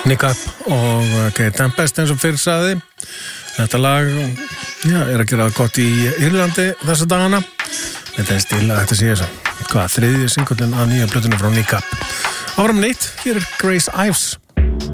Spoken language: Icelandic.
Nick Up og Kate Tempest eins og fyrr sagði. Þetta lag er að gera gott í Írlandi þessa dagana. Þetta er stíl að þetta sé þess að þriðji singullinn af nýja plötunni frá Nick Up. Áfram nýtt, hér er Grace Ives.